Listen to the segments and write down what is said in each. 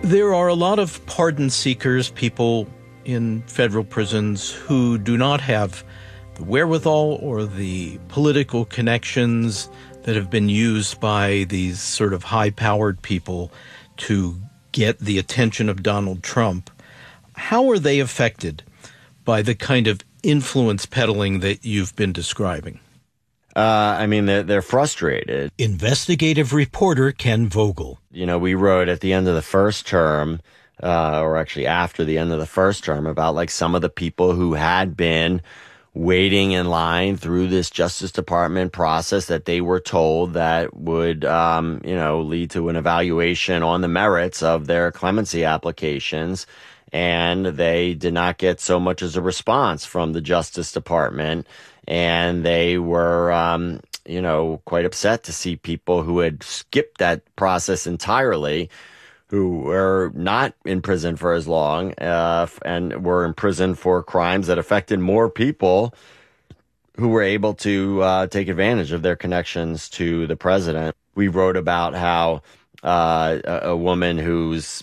There are a lot of pardon seekers, people in federal prisons who do not have the wherewithal or the political connections that have been used by these sort of high-powered people to get the attention of Donald Trump. How are they affected by the kind of influence peddling that you've been describing? They're frustrated. Investigative reporter Ken Vogel. We wrote at the end of the first term, or actually after the end of the first term, about like some of the people who had been waiting in line through this Justice Department process that they were told that would, lead to an evaluation on the merits of their clemency applications. And they did not get so much as a response from the Justice Department. And they were, quite upset to see people who had skipped that process entirely, who were not in prison for as long, and were in prison for crimes that affected more people, who were able to take advantage of their connections to the president. We wrote about how a woman whose,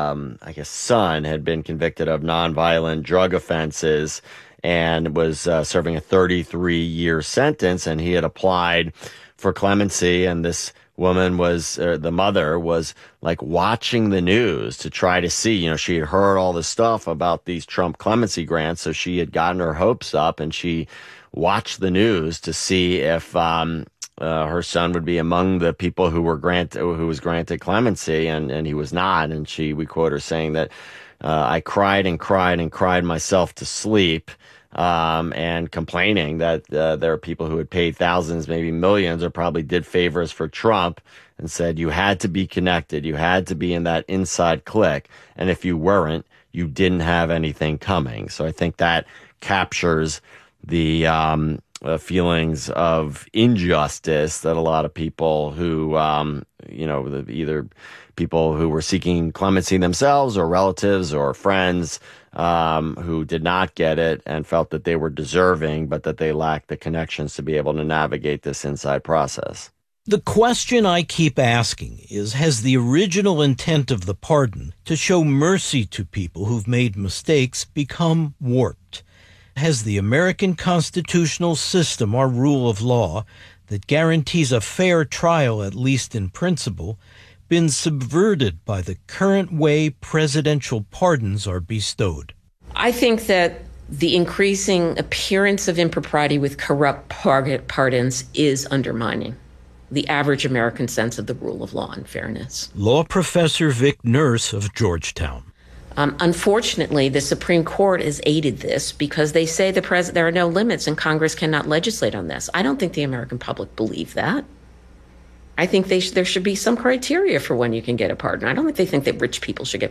son had been convicted of nonviolent drug offenses and was serving a 33-year sentence, and he had applied for clemency, and this woman the mother was like watching the news to try to see, she had heard all this stuff about these Trump clemency grants, so she had gotten her hopes up, and she watched the news to see if her son would be among the people who was granted clemency, and he was not. And we quote her saying that I cried and cried and cried myself to sleep, and complaining that there are people who had paid thousands, maybe millions, or probably did favors for Trump, and said you had to be connected, you had to be in that inside clique, and if you weren't, you didn't have anything coming. So I think that captures the feelings of injustice that a lot of people who, either people who were seeking clemency themselves or relatives or friends who did not get it and felt that they were deserving, but that they lacked the connections to be able to navigate this inside process. The question I keep asking is, has the original intent of the pardon to show mercy to people who've made mistakes become warped? Has the American constitutional system, our rule of law, that guarantees a fair trial, at least in principle, been subverted by the current way presidential pardons are bestowed? I think that the increasing appearance of impropriety with corrupt pardons is undermining the average American sense of the rule of law and fairness. Law professor Vic Nurse of Georgetown. Unfortunately, the Supreme Court has aided this because they say there are no limits and Congress cannot legislate on this. I don't think the American public believe that. I think there should be some criteria for when you can get a pardon. I don't think they think that rich people should get